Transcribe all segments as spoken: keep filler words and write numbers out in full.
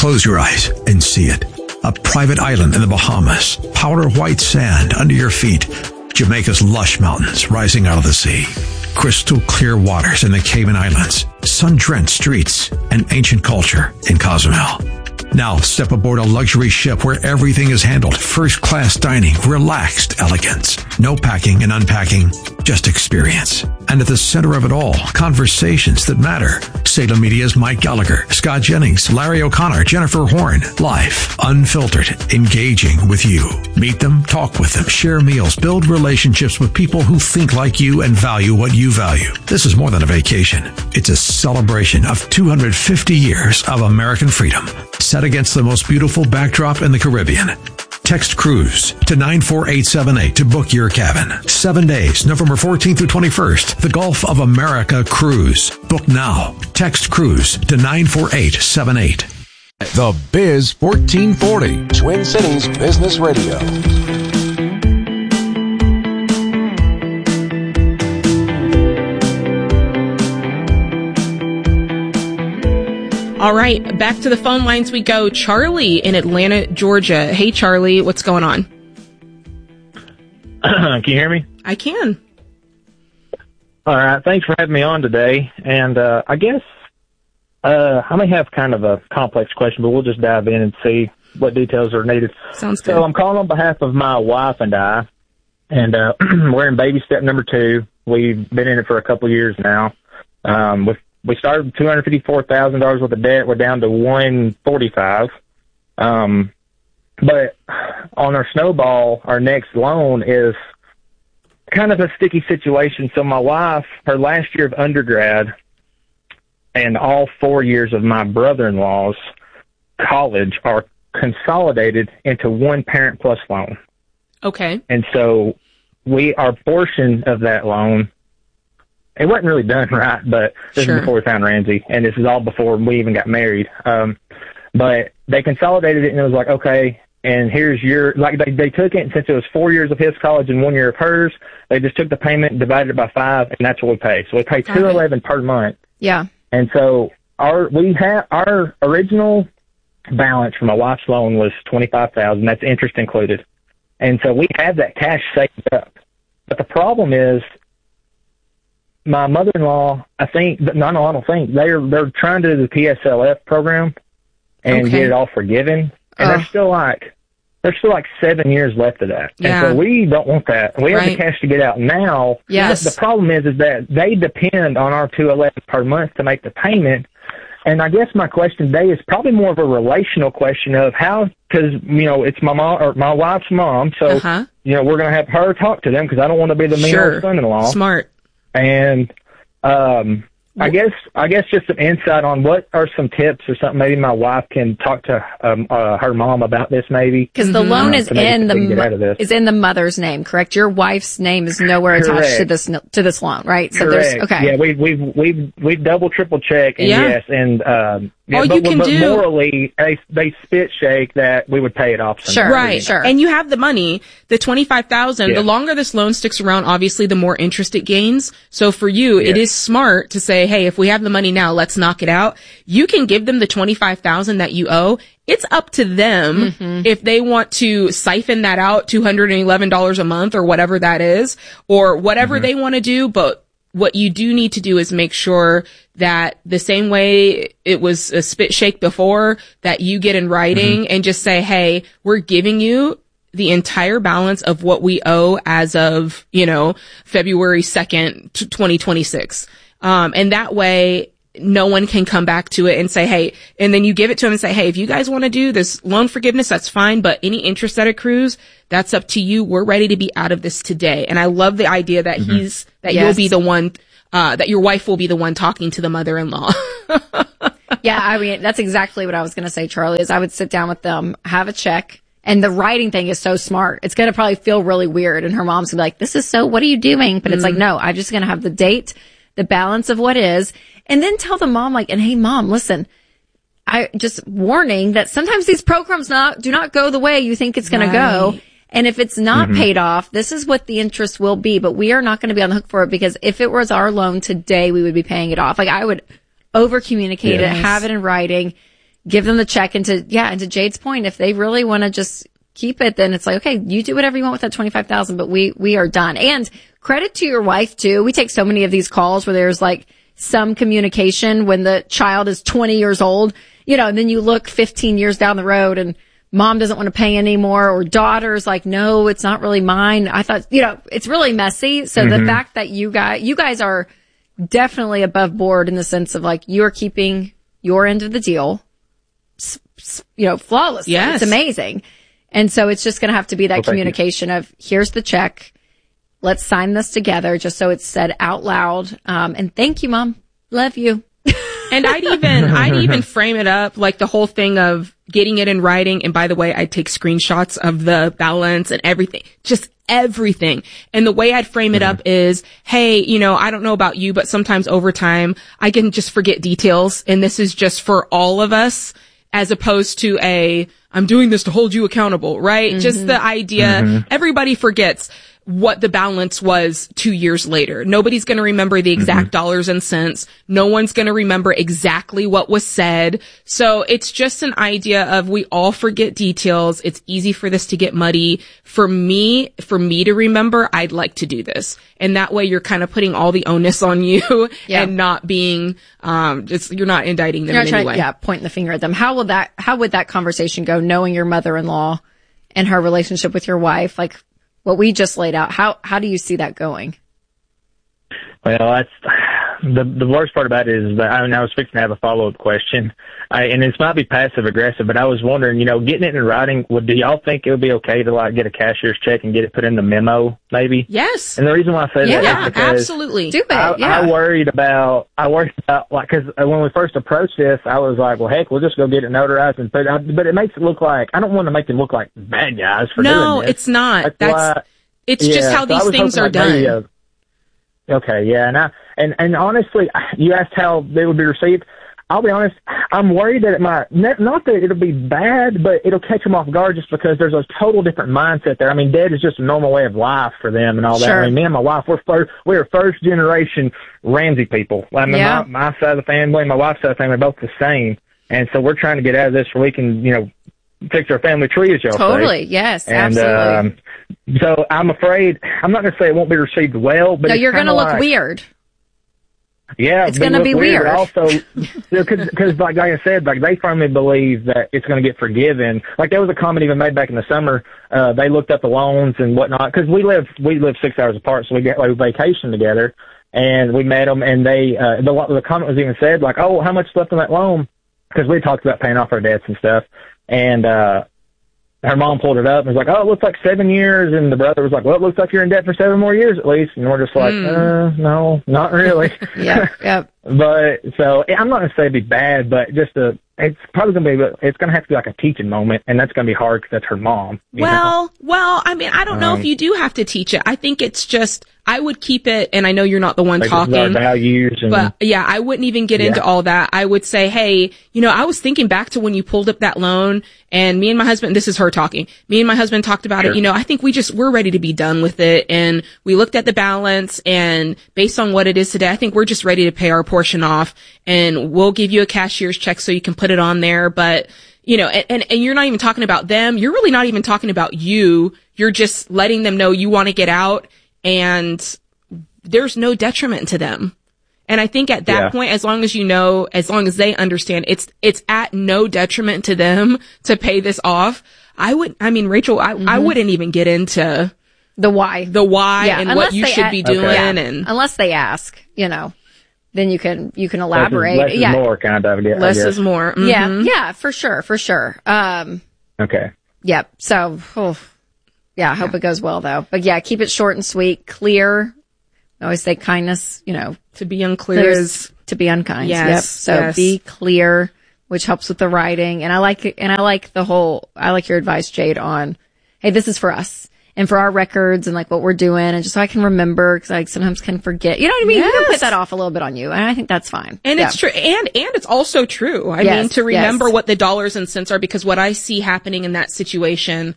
Close your eyes and see it. A private island in the Bahamas, powder white sand under your feet, Jamaica's lush mountains rising out of the sea, crystal clear waters in the Cayman Islands, sun-drenched streets, and ancient culture in Cozumel. Now step aboard a luxury ship where everything is handled. First-class dining, relaxed elegance. No packing and unpacking, just experience. And at the center of it all, conversations that matter. Salem Media's Mike Gallagher, Scott Jennings, Larry O'Connor, Jennifer Horn. Life, unfiltered, engaging with you. Meet them, talk with them, share meals, build relationships with people who think like you and value what you value. This is more than a vacation. It's a celebration of two hundred fifty years of American freedom, set against the most beautiful backdrop in the Caribbean. Text cruise to nine four eight seven eight to book your cabin. Seven days, November fourteenth through twenty-first. The Gulf of America Cruise. Book now. Text cruise to nine four eight seven eight. The Biz fourteen forty. Twin Cities Business Radio. All right, back to the phone lines we go. Charlie in Atlanta, Georgia. Hey, Charlie, what's going on? Can you hear me? I can. All right, thanks for having me on today. And uh, I guess uh, I may have kind of a complex question, but we'll just dive in and see what details are needed. Sounds good. So I'm calling on behalf of my wife and I, and uh, we're in baby step number two. We've been in it for a couple of years now. Um, with We started with two hundred fifty-four thousand dollars worth of debt. We're down to one hundred forty-five thousand dollars. Um, but on our snowball, our next loan is kind of a sticky situation. So my wife, her last year of undergrad and all four years of my brother-in-law's college are consolidated into one parent plus loan. Okay. And so we, our portion of that loan, it wasn't really done right, but this Sure. is before we found Ramsey, and this is all before we even got married. Um, but they consolidated it, and it was like, okay, and here's your, like they, they took it, and since it was four years of his college and one year of hers, they just took the payment and divided it by five, and that's what we pay. So we pay two eleven per month. Yeah. And so our, we have, our original balance for my wife's loan was twenty-five thousand dollars. That's interest included. And so we have that cash saved up. But the problem is, my mother-in-law, I think, no, no, I don't think, they're they're trying to do the P S L F program and Okay. get it all forgiven, and Oh. there's still like there's still like seven years left of that, Yeah. and so we don't want that. We have Right. the cash to get out now. Yes. The problem is, is that they depend on our two eleven per month to make the payment, and I guess my question today is probably more of a relational question of how, because you know it's my mom or my wife's mom, so Uh-huh. you know we're gonna have her talk to them because I don't want to be the mean Sure. old son-in-law. Smart. And um, I guess I guess just some insight on what are some tips or something. Maybe my wife can talk to um, uh, her mom about this. Maybe Because the loan is to maybe in the we can get out of mo- this. is in the mother's name, correct? Your wife's name is nowhere attached to Correct. this to this loan, right? So Correct. there's okay. Yeah, we we've we've we've double triple checked, and Yeah. yes, and um, yeah, All but, you can but do- morally they they spit shake that we would pay it off. sometime. Sure. Right. Sure. And you have the money, the twenty-five thousand, Yeah. the longer this loan sticks around, obviously the more interest it gains. So for you, it Yeah. is smart to say, hey, if we have the money now, let's knock it out. You can give them the twenty-five thousand that you owe. It's up to them if they want to siphon that out, two hundred eleven dollars a month or whatever that is, or whatever they want to do. But what you do need to do is make sure that the same way it was a spit shake before, that you get in writing and just say, hey, we're giving you the entire balance of what we owe as of, you know, February second, twenty twenty-six. Um, and that way, no one can come back to it and say, hey, and then you give it to them and say, hey, if you guys want to do this loan forgiveness, that's fine. But any interest that accrues, that's up to you. We're ready to be out of this today. And I love the idea that he's, that Yes. you'll be the one, uh, that your wife will be the one talking to the mother-in-law. Yeah, I mean, that's exactly what I was going to say, Charlie, is I would sit down with them, have a check. And the writing thing is so smart. It's going to probably feel really weird. And her mom's going to be like, this is so, what are you doing? But it's like, no, I'm just going to have the date, the balance of what is, and then tell the mom, like, and hey, mom, listen, I just warning that sometimes these programs not, do not go the way you think it's going to go. Right. And if it's not paid off, this is what the interest will be. But we are not going to be on the hook for it, because if it was our loan today, we would be paying it off. Like, I would over communicate Yes. it, have it in writing, give them the check. And to, yeah, and to Jade's point, if they really want to just keep it, then it's like, okay, you do whatever you want with that twenty-five thousand, but we, we are done. And credit to your wife too. We take so many of these calls where there's like some communication when the child is twenty years old, you know, and then you look fifteen years down the road and mom doesn't want to pay anymore, or daughter's like, no, it's not really mine. I thought, you know, it's really messy. So mm-hmm. the fact that you guys, you guys are definitely above board in the sense of like, you're keeping your end of the deal, you know, flawlessly. Yes. It's amazing. And so it's just going to have to be that well, communication of here's the check. Let's sign this together just so it's said out loud. Um, and thank you, Mom. Love you. And I'd even, I'd even frame it up like the whole thing of getting it in writing. And by the way, I'd take screenshots of the balance and everything, just everything. And the way I'd frame it mm-hmm. up is, hey, you know, I don't know about you, but sometimes over time I can just forget details. And this is just for all of us, as opposed to a, I'm doing this to hold you accountable, right? Mm-hmm. Just the idea, mm-hmm. everybody forgets what the balance was two years later. Nobody's going to remember the exact mm-hmm. dollars and cents. No one's going to remember exactly what was said. So it's just an idea of we all forget details. It's easy for this to get muddy. For me, for me to remember, I'd like to do this. And that way you're kind of putting all the onus on you yeah. and not being, um, just, you're not indicting them you're in trying, any way. Yeah, pointing the finger at them. How will that, how would that conversation go, knowing your mother-in-law and her relationship with your wife? Like, what we just laid out, how how do you see that going? Well, that's the the worst part about it is that I, mean, I was fixing to have a follow up question, I, and this might be passive aggressive, but I was wondering, you know, getting it in writing. Would do y'all think it would be okay to like get a cashier's check and get it put in the memo, maybe? Yes. And the reason why I say yeah, that is because absolutely do it. I, yeah. I worried about I worried about like because when we first approached this, I was like, well, heck, we'll just go get it notarized and put it out. But it makes it look like I don't want to make them look like bad guys for no, doing this. No, it's not. That's. That's why, It's yeah, just how so these things are like done. A, okay, yeah, and I and and honestly, you asked how they would be received. I'll be honest, I'm worried that it might not that it'll be bad, but it'll catch them off guard just because there's a total different mindset there. I mean, debt is just a normal way of life for them and all that. Sure. I mean, me and my wife, we're first, we're first generation Ramsey people. I mean, yeah. my, my side of the family, and my wife's side of the family are both the same, and so we're trying to get out of this so we can, you know, fix our family tree, as y'all totally, say. yes, and, absolutely. Um, so I'm afraid, I'm not going to say it won't be received well, but no, it's you're going to look like, weird. Yeah, it's going to be weird. weird. Also, because like, like I said, like they firmly believe that it's going to get forgiven. Like there was a comment even made back in the summer. Uh, they looked up the loans and whatnot because we live we live six hours apart, so we get like vacation together, and we met them, and they uh, the the comment was even said like, oh, how much left on that loan? Because we talked about paying off our debts and stuff. And, uh, her mom pulled it up and was like, oh, it looks like seven years. And the brother was like, well, it looks like you're in debt for seven more years at least. And we're just like, mm. uh, no, not really. yeah. Yeah. But so I'm not going to say it'd be bad, but just a, it's probably going to be, it's going to have to be like a teaching moment. And that's going to be hard because that's her mom. Well, know? well, I mean, I don't know um, if you do have to teach it. I think it's just, I would keep it, and I know you're not the one like talking, our values and, but yeah, I wouldn't even get yeah. into all that. I would say, hey, you know, I was thinking back to when you pulled up that loan, and me and my husband, this is her talking, me and my husband talked about sure. it. You know, I think we just, we're ready to be done with it. And we looked at the balance, and based on what it is today, I think we're just ready to pay our portion off, and we'll give you a cashier's check so you can put it on there. But, you know, and, and, and you're not even talking about them. You're really not even talking about you. You're just letting them know you want to get out, and there's no detriment to them. And I think at that yeah. point, as long as you know, as long as they understand, it's, it's at no detriment to them to pay this off. I would, I mean, Rachel, I, mm-hmm. I wouldn't even get into the why, the why yeah, and what you should a- be doing. Okay. Yeah. And unless they ask, you know, then you can, you can elaborate. Less is, less yeah. is more kind of. I less guess. is more. Mm-hmm. Yeah. Yeah, for sure. For sure. Um, okay. Yep. So, oh, yeah, I hope yeah. it goes well though. But yeah, keep it short and sweet, clear. I always say kindness, you know, to be unclear is to be unkind. Yes, yep. So yes. be clear, which helps with the writing. And I like it. And I like the whole, I like your advice, Jade, on, hey, this is for us and for our records and like what we're doing. And just so I can remember, cause I sometimes can forget, you know what I mean? Yes. You can put that off a little bit on you. And I think that's fine. And yeah. it's true. And, and it's also true. I yes, mean, to remember yes. what the dollars and cents are, because what I see happening in that situation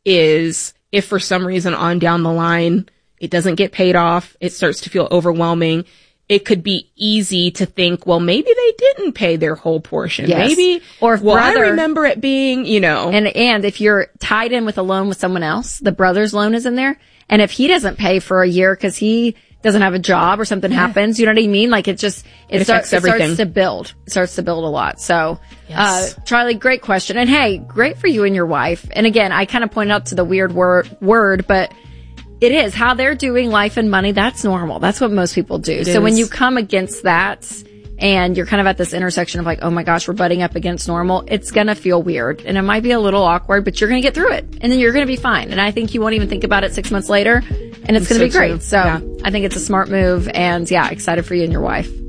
is if for some reason on down the line, it doesn't get paid off, it starts to feel overwhelming. it could be easy to think, well, maybe they didn't pay their whole portion. Yes. Maybe, or if well, brother, I remember it being, you know. And, and if you're tied in with a loan with someone else, the brother's loan is in there. And if he doesn't pay for a year because he doesn't have a job or something yeah. happens, you know what I mean? Like it just, it, it, starts, affects it everything. starts to build. It starts to build a lot. So, yes. uh, Charlie, great question. And hey, great for you and your wife. And again, I kind of pointed out to the weird word, word, but it is how they're doing life and money. That's normal. That's what most people do. It so is. when you come against that and you're kind of at this intersection of like, oh my gosh, we're butting up against normal, it's going to feel weird and it might be a little awkward, but you're going to get through it and then you're going to be fine. And I think you won't even think about it six months later and it's going to so be great. true. So yeah. I think it's a smart move and yeah, excited for you and your wife.